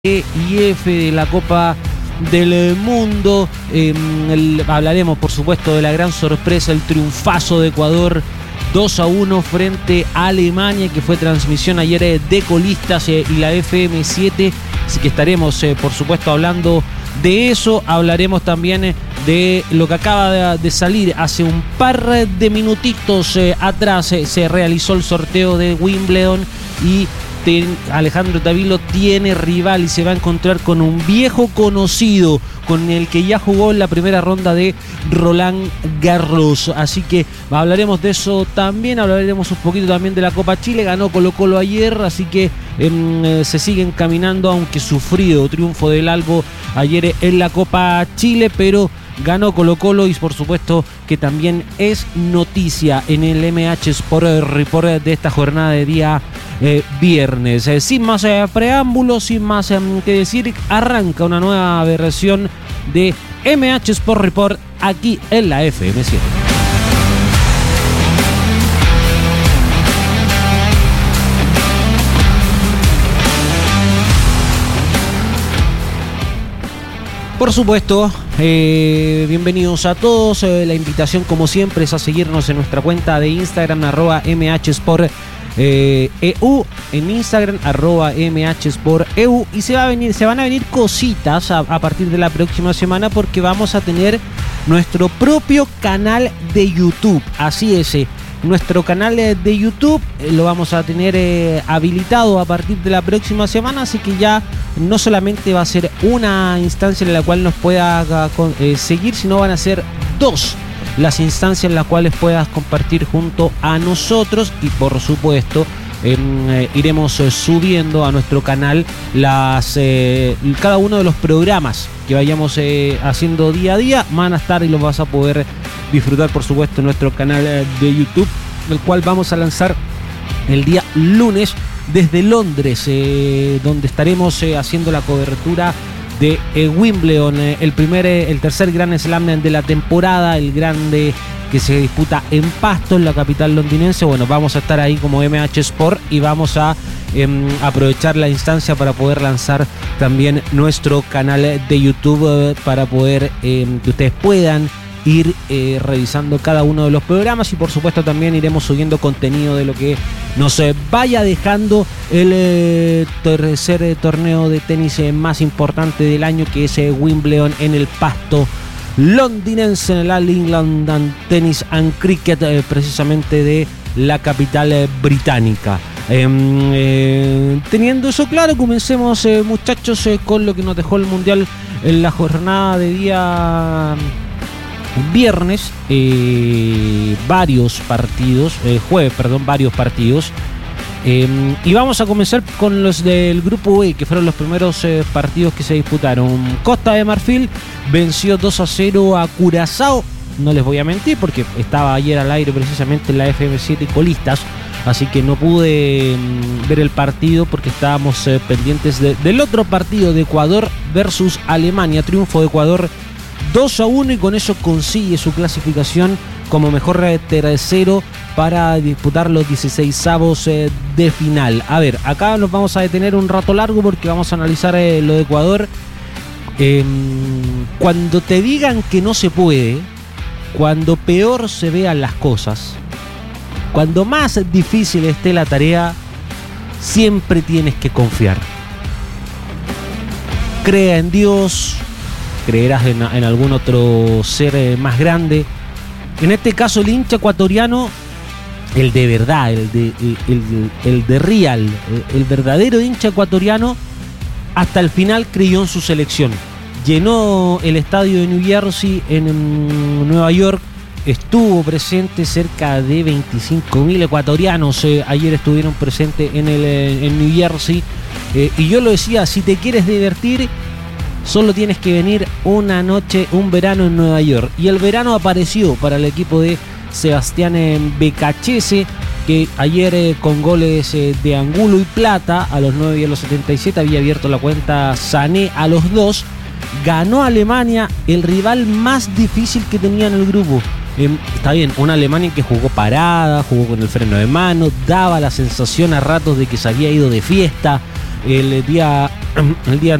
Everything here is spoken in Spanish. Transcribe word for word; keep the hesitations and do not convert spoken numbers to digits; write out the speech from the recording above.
E y F de la Copa del Mundo. Eh, el, hablaremos por supuesto de la gran sorpresa, el triunfazo de Ecuador dos a uno frente a Alemania, que fue transmisión ayer eh, de Colistas eh, y la F M siete, así que estaremos eh, por supuesto hablando de eso. Hablaremos también eh, de lo que acaba de, de salir hace un par de minutitos eh, atrás. eh, se realizó el sorteo de Wimbledon y Alejandro Tavilo tiene rival y se va a encontrar con un viejo conocido con el que ya jugó en la primera ronda de Roland Garros, así que hablaremos de eso también. Hablaremos un poquito también de la Copa Chile. Ganó Colo Colo ayer, así que eh, se sigue encaminando, aunque sufrido triunfo del Albo ayer en la Copa Chile, pero ganó Colo Colo y por supuesto que también es noticia en el M H Sport Report de esta jornada de día eh, viernes. Eh, sin más eh, preámbulos, sin más eh, que decir, arranca una nueva versión de M H Sport Report aquí en la F M siete. Por supuesto, eh, bienvenidos a todos. Eh, la invitación, como siempre, es a seguirnos en nuestra cuenta de Instagram, arroba mhsport eh, eu, en Instagram, arroba mhsport eu, y se va a venir, se van a venir cositas a, a partir de la próxima semana, porque vamos a tener nuestro propio canal de YouTube. Así es, eh, nuestro canal de YouTube eh, lo vamos a tener eh, habilitado a partir de la próxima semana, así que ya no solamente va a ser una instancia en la cual nos pueda eh, seguir, sino van a ser dos las instancias en las cuales puedas compartir junto a nosotros, y por supuesto eh, eh, iremos eh, subiendo a nuestro canal las eh, cada uno de los programas que vayamos eh, haciendo día a día. Van a estar y los vas a poder disfrutar por supuesto en nuestro canal eh, de YouTube, el cual vamos a lanzar el día lunes desde Londres, eh, donde estaremos eh, haciendo la cobertura de eh, Wimbledon, eh, el primer, eh, el tercer Grand Slam de la temporada, el grande que se disputa en Pasto, en la capital londinense. Bueno, vamos a estar ahí como M H Sport y vamos a eh, aprovechar la instancia para poder lanzar también nuestro canal de YouTube eh, para poder eh, que ustedes puedan ir eh, revisando cada uno de los programas, y por supuesto también iremos subiendo contenido de lo que nos eh, vaya dejando el eh, tercer eh, torneo de tenis eh, más importante del año, que es eh, Wimbledon en el Pasto londinense, en el All England Tennis and Cricket, eh, precisamente de la capital eh, británica. Eh, eh, teniendo eso claro, comencemos eh, muchachos eh, con lo que nos dejó el Mundial en la jornada de día viernes. Eh, varios partidos, eh, jueves, perdón, varios partidos. Eh, y vamos a comenzar con los del grupo E, que fueron los primeros eh, partidos que se disputaron. Costa de Marfil venció dos a cero a Curazao. No les voy a mentir, porque estaba ayer al aire precisamente en la F M siete Colistas, así que no pude mm, ver el partido porque estábamos eh, pendientes de, del otro partido de Ecuador versus Alemania. Triunfo de Ecuador dos a uno, y con eso consigue su clasificación como mejor tercero para disputar los dieciseisavos eh, de final. A ver, acá nos vamos a detener un rato largo porque vamos a analizar eh, lo de Ecuador. Eh, cuando te digan que no se puede, cuando peor se vean las cosas, cuando más difícil esté la tarea, siempre tienes que confiar. Crea en Dios, creerás en, en algún otro ser eh, más grande. En este caso el hincha ecuatoriano, el de verdad, el de, el, el, el de real, el, el verdadero hincha ecuatoriano, hasta el final creyó en su selección. Llenó el estadio de New Jersey en, en Nueva York, estuvo presente cerca de veinticinco mil ecuatorianos, eh, ayer estuvieron presentes en, el, en New Jersey, eh, y yo lo decía, si te quieres divertir, solo tienes que venir una noche, un verano en Nueva York. Y el verano apareció para el equipo de Sebastián Becachese, que ayer eh, con goles eh, de Angulo y Plata a los nueve y a los setenta y siete había abierto la cuenta Sané a los dos. Ganó Alemania, el rival más difícil que tenía en el grupo. Eh, está bien, una Alemania que jugó parada, jugó con el freno de mano, daba la sensación a ratos de que se había ido de fiesta. El día el día